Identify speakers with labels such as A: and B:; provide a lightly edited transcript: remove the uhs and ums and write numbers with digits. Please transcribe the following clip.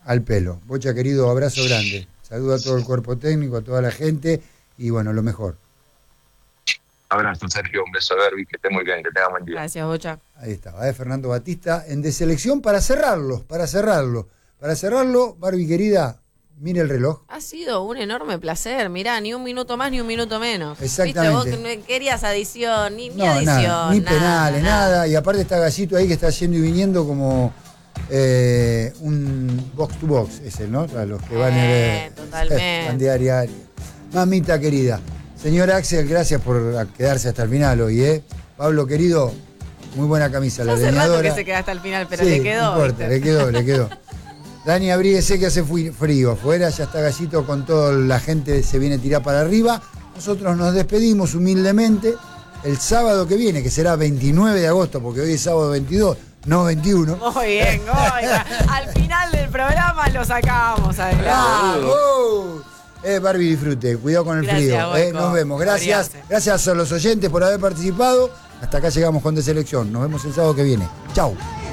A: al pelo. Bocha, querido, abrazo grande. Saludo a todo el cuerpo técnico, a toda la gente y bueno, lo mejor.
B: Abrazo, Sergio, un beso a Derby, que esté muy bien, que tenga buen día.
C: Gracias, Bocha.
A: Ahí está, Fernando Batista en Deselección para cerrarlo. Para cerrarlo, Barbie querida, mire el reloj.
C: Ha sido un enorme placer. Mirá, ni un minuto más ni un minuto menos.
A: Exactamente.
C: ¿Viste? Vos que querías adición, ni
A: No,
C: adición.
A: nada, ni penales, nada. Y aparte está Gallito ahí que está yendo y viniendo como un box to box, ese, ¿no? A los que van
C: totalmente.
A: van de área a área. Mamita querida. Señor Axel, gracias por quedarse hasta el final hoy, ¿eh? Pablo, querido, muy buena camisa, la
C: Hace rato
A: leñadora.
C: que se queda hasta el final, pero
A: sí,
C: le quedó.
A: No importa, le quedó. Dani, abríguese que hace frío afuera, ya está Gallito con toda la gente, se viene a tirar para arriba. Nosotros nos despedimos humildemente el sábado que viene, que será 29 de agosto, porque hoy es sábado 22, no 21.
C: Muy bien, oiga. Al final del programa lo sacamos adelante.
A: Barbie, disfrute, cuidado con el
C: Gracias,
A: frío.
C: Boico.
A: Nos vemos, gracias. Gracias a los oyentes por haber participado. Hasta acá llegamos con Deselección. Nos vemos el sábado que viene. Chau.